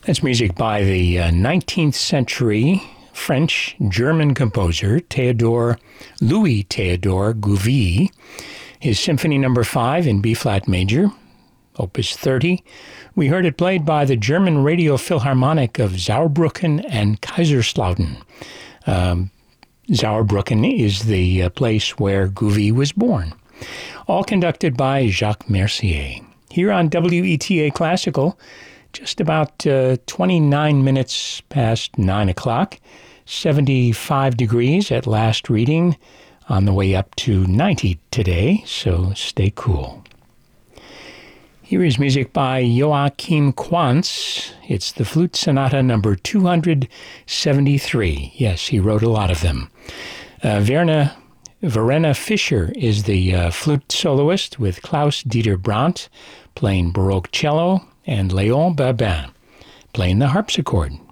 That's music by the 19th century French-German composer Louis Théodore Gouvy. His Symphony No. 5 in B-flat major, Opus 30. We heard it played by the German Radio Philharmonic of Saarbrücken and Kaiserslautern. Saarbrücken is the place where Gouvy was born. All conducted by Jacques Mercier. Here on WETA Classical, just about 29 minutes past 9 o'clock, 75 degrees at last reading, on the way up to 90 today, so stay cool. Here is music by Joachim Quantz. It's the Flute Sonata number 273. Yes, he wrote a lot of them. Verena Fischer is the flute soloist with Klaus-Dieter Brandt playing Baroque cello and Léon Babin playing the harpsichord.